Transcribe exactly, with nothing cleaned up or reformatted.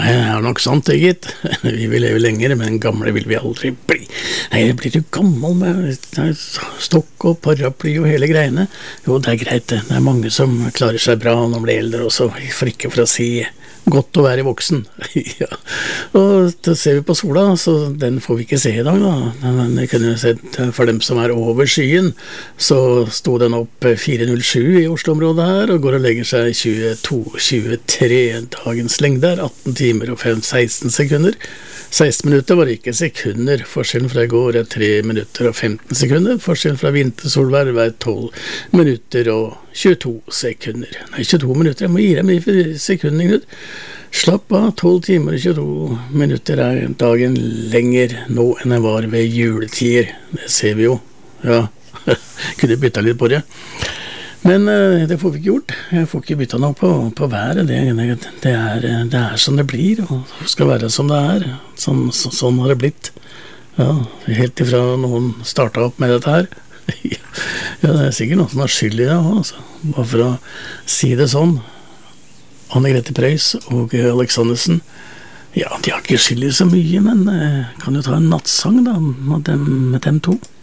Nei, det er nok sant, det gitt. Vi vil leve lenger, men gamle vil vi aldri bli. Nei, jeg blir jo gammel med stokk og paraply og hele greiene. Jo, det er greit det. Det er mange som klarer seg bra når de blir eldre også, for ikke for å si godt å være voksen. Ja. Og da ser vi på sola, så den får vi ikke se i dag da. Men jeg kunne sett for dem som er over skyen, så sto den opp fire null sju i Oslo-området her, og går og legger seg tjueto tjuetre. Dagens lengde er atten timer og seksten sekunder. seksten minutter var ikke sekunder. Forskjellen fra i går er tre minutter og femten sekunder. Forskjellen fra vintersolverv er tolv minutter og tjueto sekunder. Nei, tjueto minutter. Jeg må gi dem i sekundene ut. Slapp av, tolv timer og tjueto minutter er dagen lenger nå enn den var ved juletider. Det ser vi jo. Ja, kunne bytta litt på det. Men uh, det får vi ikke gjort. Jeg får ikke bytta noe på, på været. Det, det, er, det er som det blir, og det skal være som det er. Sånn, så, sånn har det blitt. Ja, helt ifra noen startet opp med dette her. Ja, det er sikkert noen som har skyld i det også, altså. Bare for å si det sånn. Anne-Grete Preus og Alexandersen, ja, de har ikke skyld i så mye, men uh, kan jo ta en nattsang da, med dem, med dem to.